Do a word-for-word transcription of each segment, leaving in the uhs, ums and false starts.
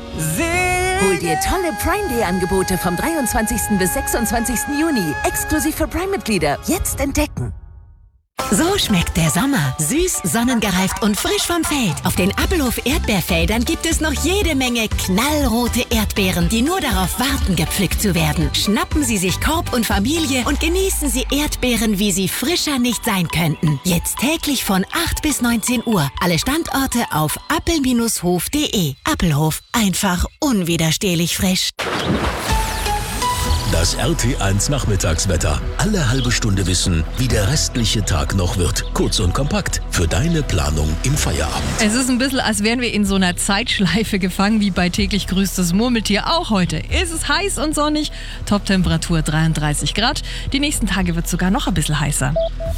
Hol dir tolle Prime Day Angebote vom dreiundzwanzigsten bis sechsundzwanzigsten Juni. Exklusiv für Prime-Mitglieder. Jetzt entdecken. So schmeckt der Sommer. Süß, sonnengereift und frisch vom Feld. Auf den Appelhof Erdbeerfeldern gibt es noch jede Menge knallrote Erdbeeren, die nur darauf warten, gepflückt zu werden. Schnappen Sie sich Korb und Familie und genießen Sie Erdbeeren, wie sie frischer nicht sein könnten. Jetzt täglich von acht bis neunzehn Uhr. Alle Standorte auf appel Bindestrich hof punkt de. Appelhof, einfach unwiderstehlich frisch. Das R T eins Nachmittagswetter. Alle halbe Stunde wissen, wie der restliche Tag noch wird. Kurz und kompakt für deine Planung im Feierabend. Es ist ein bisschen, als wären wir in so einer Zeitschleife gefangen, wie bei täglich grüßt das Murmeltier. Auch heute ist es heiß und sonnig. Toptemperatur dreiunddreißig Grad. Die nächsten Tage wird es sogar noch ein bisschen heißer.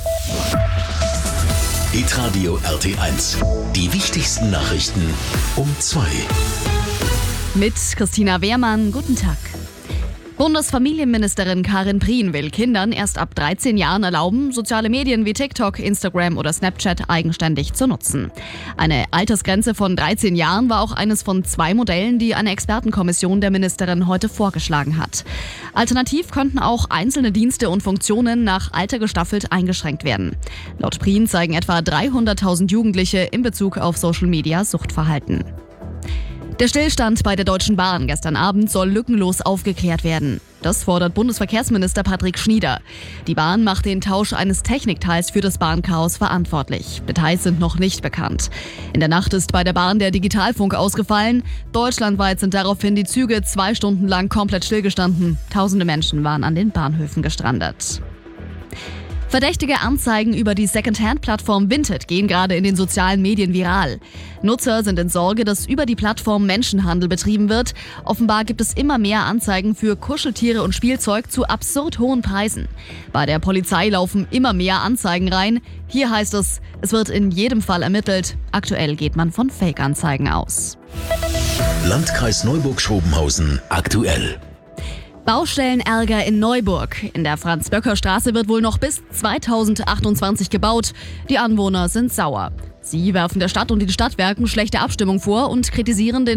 Hitradio R T eins. Die wichtigsten Nachrichten um zwei. Mit Christina Wehrmann, guten Tag. Bundesfamilienministerin Karin Prien will Kindern erst ab dreizehn Jahren erlauben, soziale Medien wie TikTok, Instagram oder Snapchat eigenständig zu nutzen. Eine Altersgrenze von dreizehn Jahren war auch eines von zwei Modellen, die eine Expertenkommission der Ministerin heute vorgeschlagen hat. Alternativ könnten auch einzelne Dienste und Funktionen nach Alter gestaffelt eingeschränkt werden. Laut Prien zeigen etwa dreihunderttausend Jugendliche in Bezug auf Social Media Suchtverhalten. Der Stillstand bei der Deutschen Bahn gestern Abend soll lückenlos aufgeklärt werden. Das fordert Bundesverkehrsminister Patrick Schnieder. Die Bahn macht den Tausch eines Technikteils für das Bahnchaos verantwortlich. Details sind noch nicht bekannt. In der Nacht ist bei der Bahn der Digitalfunk ausgefallen. Deutschlandweit sind daraufhin die Züge zwei Stunden lang komplett stillgestanden. Tausende Menschen waren an den Bahnhöfen gestrandet. Verdächtige Anzeigen über die Secondhand-Plattform Vinted gehen gerade in den sozialen Medien viral. Nutzer sind in Sorge, dass über die Plattform Menschenhandel betrieben wird. Offenbar gibt es immer mehr Anzeigen für Kuscheltiere und Spielzeug zu absurd hohen Preisen. Bei der Polizei laufen immer mehr Anzeigen rein. Hier heißt es, es wird in jedem Fall ermittelt. Aktuell geht man von Fake-Anzeigen aus. Landkreis Neuburg-Schrobenhausen aktuell. Baustellenärger in Neuburg. In der Franz-Böcker-Straße wird wohl noch bis zweitausendachtundzwanzig gebaut. Die Anwohner sind sauer. Sie werfen der Stadt und den Stadtwerken schlechte Abstimmung vor und kritisieren den